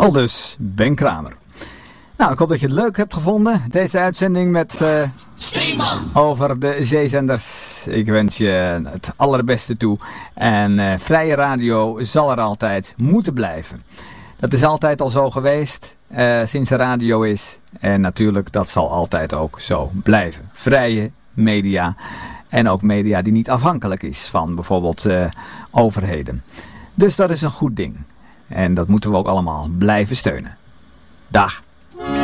Aldus Ben Kramer. Nou, ik hoop dat je het leuk hebt gevonden. Deze uitzending met over de zeezenders. Ik wens je het allerbeste toe. En vrije radio zal er altijd moeten blijven. Dat is altijd al zo geweest, sinds er radio is. En natuurlijk, dat zal altijd ook zo blijven. Vrije media. En ook media die niet afhankelijk is van bijvoorbeeld overheden. Dus dat is een goed ding. En dat moeten we ook allemaal blijven steunen. Dag.